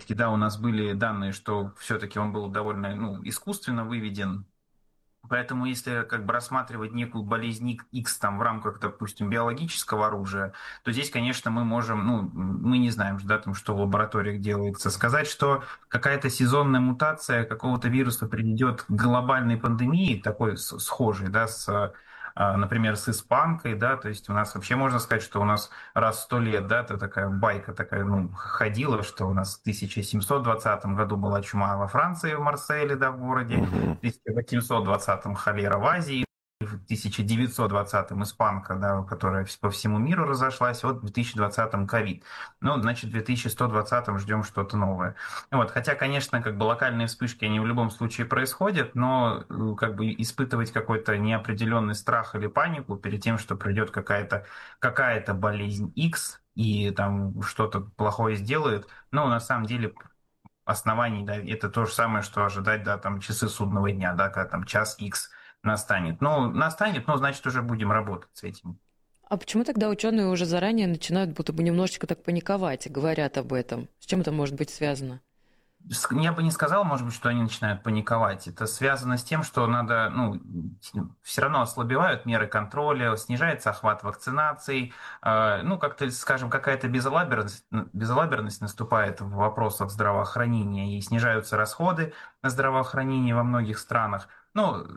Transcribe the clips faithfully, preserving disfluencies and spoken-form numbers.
опять-таки, да, у нас были данные, что все-таки он был довольно, ну, искусственно выведен. Поэтому если как бы рассматривать некую болезнь X там в рамках, допустим, биологического оружия, то здесь, конечно, мы можем, ну, мы не знаем, да, там, что в лабораториях делается. Сказать, что какая-то сезонная мутация какого-то вируса приведет к глобальной пандемии, такой с- схожей, да, с, а, например, с испанкой, да, то есть у нас вообще можно сказать, что у нас раз в сто лет, да, это такая байка такая, ну, ходила, что у нас в тысяча семьсот двадцатом году была чума во Франции, в Марселе, да, в городе, Мгм. в тысяча восемьсот двадцатом холера в Азии, в тысяча девятьсот двадцатом испанка, да, которая по всему миру разошлась, вот в две тысячи двадцатом ковид. Ну, значит, в две тысячи сто двадцатом ждем что-то новое. Вот. Хотя, конечно, как бы локальные вспышки, они в любом случае происходят, но э, как бы испытывать какой-то неопределенный страх или панику перед тем, что придет какая-то какая-то болезнь X и там что-то плохое сделает, ну, на самом деле оснований, да, это то же самое, что ожидать, да, там, часы судного дня, да, когда там час X настанет. Ну, настанет, ну, значит, уже будем работать с этим. А почему тогда ученые уже заранее начинают будто бы немножечко так паниковать и говорят об этом? С чем это может быть связано? С- Я бы не сказал, может быть, что они начинают паниковать. Это связано с тем, что надо, ну, все равно ослабевают меры контроля, снижается охват вакцинаций, э, ну, как-то, скажем, какая-то безалаберность, безалаберность наступает в вопросах здравоохранения, и снижаются расходы на здравоохранение во многих странах. Ну,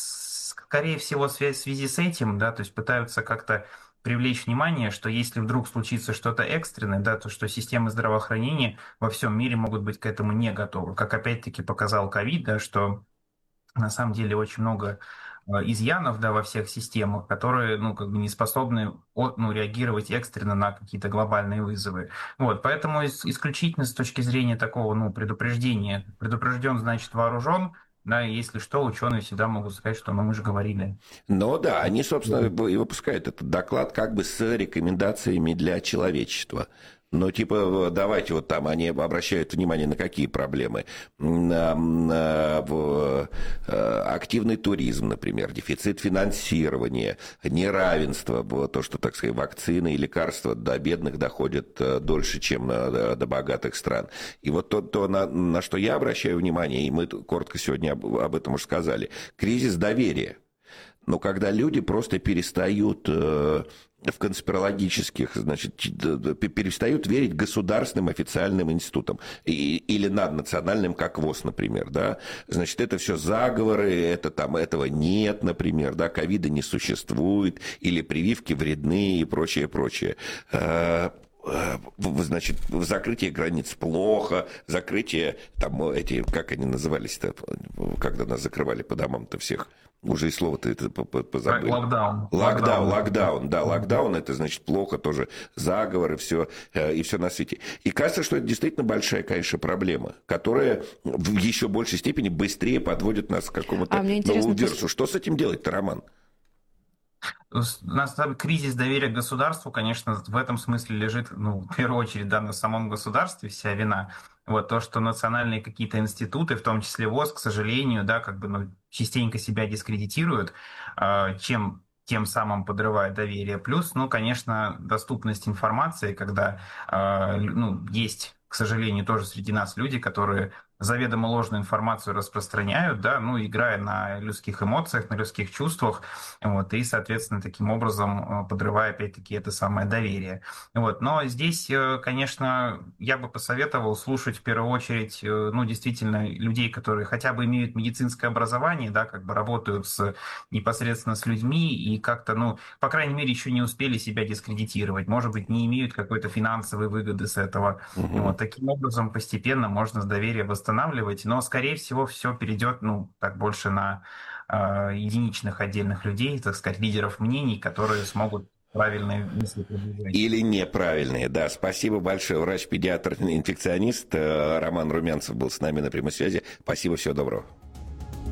с- скорее всего, в связи в связи с этим, да, то есть пытаются как-то привлечь внимание, что если вдруг случится что-то экстренное, да, то что системы здравоохранения во всем мире могут быть к этому не готовы. Как опять-таки показал ковид, да, что на самом деле очень много э, изъянов, да, во всех системах, которые, ну, как бы не способны от- ну, реагировать экстренно на какие-то глобальные вызовы. Вот, поэтому ис- исключительно с точки зрения такого, ну, предупреждения, предупрежден, значит вооружен, да, и если что, ученые всегда могут сказать, что, ну, мы же говорили. Но да, они, собственно, и выпускают этот доклад как бы с рекомендациями для человечества. Ну, типа, давайте вот там они обращают внимание на какие проблемы. На, на в, э, активный туризм, например, дефицит финансирования, неравенство, вот то, что, так сказать, вакцины и лекарства до бедных доходят э, дольше, чем на, до, до богатых стран. И вот то, то на, на что я обращаю внимание, и мы коротко сегодня об, об этом уже сказали, кризис доверия. Но когда люди просто перестают э, в конспирологических, значит, перестают верить государственным официальным институтам и, или наднациональным, как ВОЗ, например, да, значит, это все заговоры, это там, этого нет, например, да, ковида не существует, или прививки вредны и прочее, прочее. Значит, закрытие границ плохо, закрытие, там, эти, как они назывались-то, когда нас закрывали по домам-то всех, уже и слово-то это позабыли. Локдаун. Локдаун, Локдаун. локдаун, да, локдаун, это значит плохо тоже, заговоры, все, и все на свете. И кажется, что это действительно большая, конечно, проблема, которая в еще большей степени быстрее подводит нас к какому-то А мне новому интересно, вирусу. Что с этим делать-то, Роман? У нас там кризис доверия к государству, конечно, в этом смысле лежит, ну, в первую очередь, да, на самом государстве вся вина. Вот то, что национальные какие-то институты, в том числе ВОЗ, к сожалению, да, как бы, ну, частенько себя дискредитируют, а, чем тем самым подрывает доверие. Плюс, ну, конечно, доступность информации, когда, а, ну, есть, к сожалению, тоже среди нас люди, которые заведомо ложную информацию распространяют, да, ну, играя на людских эмоциях, на людских чувствах, вот, и, соответственно, таким образом э, подрывая, опять-таки, это самое доверие. Вот. Но здесь, э, конечно, я бы посоветовал слушать в первую очередь, э, ну, действительно, людей, которые хотя бы имеют медицинское образование, да, как бы работают с, непосредственно с людьми и как-то, ну, по крайней мере, еще не успели себя дискредитировать, может быть, не имеют какой-то финансовой выгоды с этого. Угу. Вот. Таким образом, постепенно можно доверие восстанавливать, но, скорее всего, все перейдет, ну, так больше на э, единичных отдельных людей, так сказать, лидеров мнений, которые смогут правильные мысли продвигать. Или неправильные, да. Спасибо большое. Врач-педиатр-инфекционист Роман Румянцев был с нами на прямой связи. Спасибо, всего доброго.